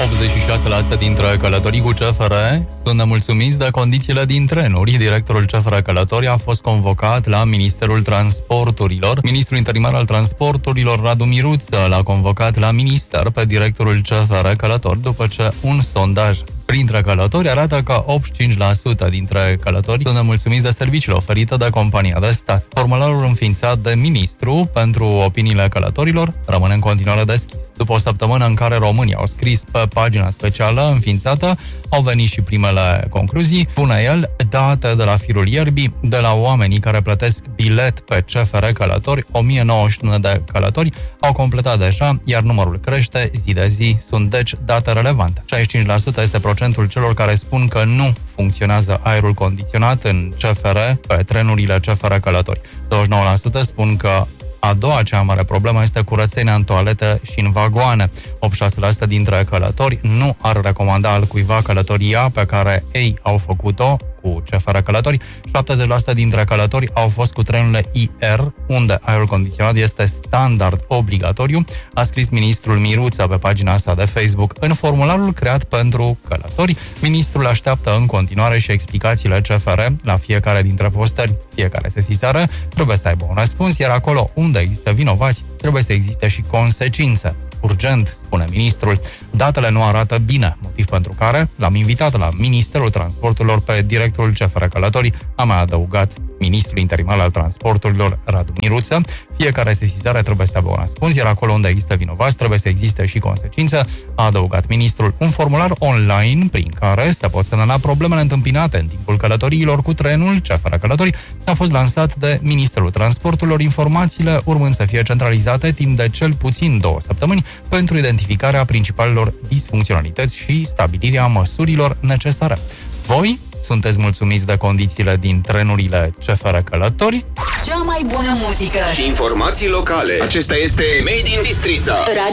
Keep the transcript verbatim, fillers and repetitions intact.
optzeci și șase la sută dintre călătorii cu C F R sunt nemulțumiți de condițiile din trenuri. Directorul C F R Călători a fost convocat la Ministerul Transporturilor. Ministrul interimar al Transporturilor, Radu Miruță, l-a convocat la minister pe directorul C F R Călători după ce un sondaj printre călători arată că optzeci și cinci la sută dintre călători sunt nemulțumiți de serviciile oferite de compania de stat. Formularul înființat de ministru pentru opiniile călătorilor rămâne în continuare deschis. După o săptămână în care românii au scris pe pagina specială înființată, au venit și primele concluzii. Pune el date de la firul ierbii, de la oamenii care plătesc bilet pe C F R Călători. o mie nouăzeci și unu de călători au completat deja, iar numărul crește zi de zi. Sunt deci date relevante. șaizeci și cinci la sută este procentul celor care spun că nu funcționează aerul condiționat în C F R pe trenurile C F R Călători. douăzeci și nouă la sută spun că a doua cea mare problemă este curățenia în toalete și în vagoane. optzeci și șase la sută dintre călători nu ar recomanda al cuiva călătoria pe care ei au făcut-o cu C F R Călători. șaptezeci la sută dintre călători au fost cu trenurile I R, unde aerul condiționat este standard obligatoriu, a scris ministrul Miruță pe pagina sa de Facebook. În formularul creat pentru călători, ministrul așteaptă în continuare și explicațiile C F R la fiecare dintre postări. Fiecare sesizare trebuie să aibă un răspuns, iar acolo unde există vinovați, trebuie să existe și consecințe. Urgent, spune ministrul. Datele nu arată bine, motiv pentru care l-am invitat la Ministerul Transporturilor pe directorul C F R Călători, a mai adăugat ministrul interimar al Transporturilor, Radu Miruță. Fiecare sesizare trebuie să aibă un răspuns, iar acolo unde există vinovați trebuie să existe și consecințe, a adăugat ministrul. Un formular online prin care se pot semnala problemele întâmpinate în timpul călătoriilor cu trenul C F R Călători a fost lansat de Ministerul Transporturilor, informațiile urmând să fie centralizate timp de cel puțin două săptămâni pentru identificarea principalelor disfuncționalități și stabilirea măsurilor necesare. Voi sunteți mulțumiți de condițiile din trenurile C F R Călători? Cea mai bună muzică și informații locale. Acesta este Made in Bistrița.